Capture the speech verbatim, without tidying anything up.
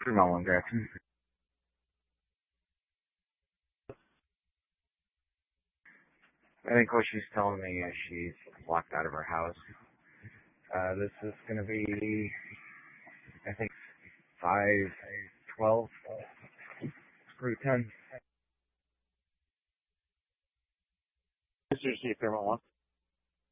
Fremont one, Grafton. I think what she's telling me is she's locked out of her house. Uh, this is going to be, I think, five twelve through ten. This is Chief Fremont one.